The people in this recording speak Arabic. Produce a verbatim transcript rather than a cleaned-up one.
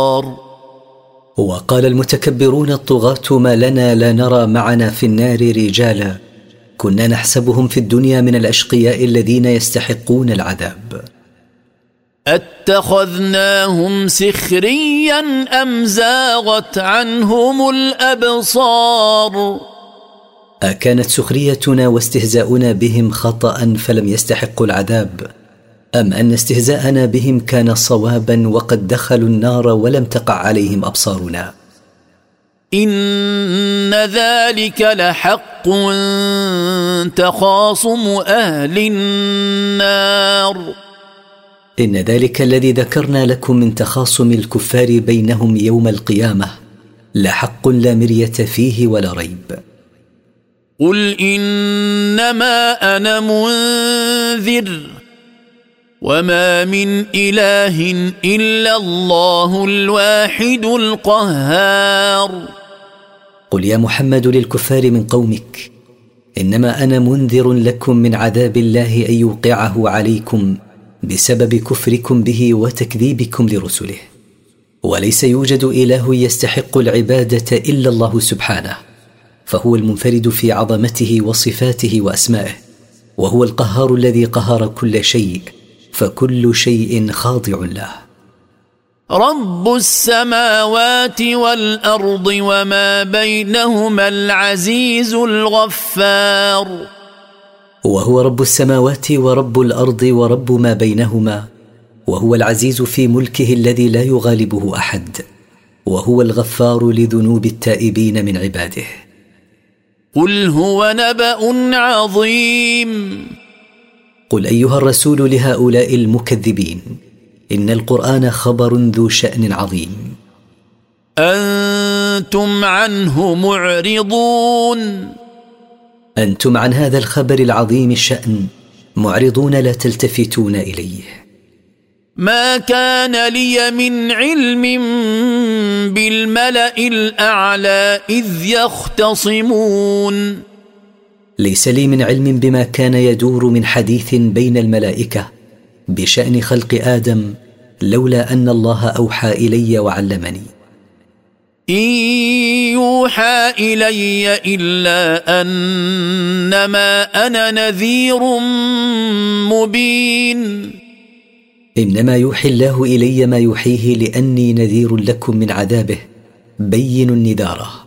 وقال المتكبرون الطغاة: ما لنا لا نرى معنا في النار رجالا كنا نحسبهم في الدنيا من الأشقياء الذين يستحقون العذاب. أتخذناهم سخريا أم زاغت عنهم الأبصار. أكانت سخريتنا واستهزاؤنا بهم خطأ فلم يستحقوا العذاب، أم أن استهزاءنا بهم كان صوابا وقد دخلوا النار ولم تقع عليهم أبصارنا؟ إن ذلك لحق تخاصم أهل النار. إن ذلك الذي ذكرنا لكم من تخاصم الكفار بينهم يوم القيامة لحق لا مرية فيه ولا ريب. قل إنما أنا منذر وما من إله إلا الله الواحد القهار. قل يا محمد للكفار من قومك: إنما أنا منذر لكم من عذاب الله أن يوقعه عليكم بسبب كفركم به وتكذيبكم لرسله، وليس يوجد إله يستحق العبادة إلا الله سبحانه، فهو المنفرد في عظمته وصفاته وأسمائه، وهو القهار الذي قهر كل شيء، فكل شيء خاضع له. رب السماوات والأرض وما بينهما العزيز الغفار. وهو رب السماوات ورب الأرض ورب ما بينهما، وهو العزيز في ملكه الذي لا يغالبه أحد، وهو الغفار لذنوب التائبين من عباده. قل هو نبأ عظيم. قل أيها الرسول لهؤلاء المكذبين: إن القرآن خبر ذو شأن عظيم. أنتم عنه معرضون. أنتم عن هذا الخبر العظيم الشأن معرضون، لا تلتفتون إليه. ما كان لي من علم بالملأ الأعلى إذ يختصمون. ليس لي من علم بما كان يدور من حديث بين الملائكة بشأن خلق آدم، لولا أن الله أوحى إلي وعلمني. إن يوحى إلي إلا أنما أنا نذير مبين. إنما يوحي الله إلي ما يوحيه لأني نذير لكم من عذابه بين النذاره.